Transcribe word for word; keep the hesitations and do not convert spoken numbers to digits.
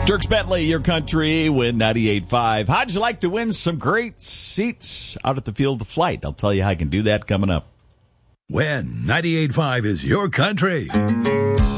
Dierks Bentley, Your Country, Win ninety-eight point five. How'd you like to win some great seats out at the Field of Flight? I'll tell you how I can do that coming up. Win ninety-eight point five is Your Country.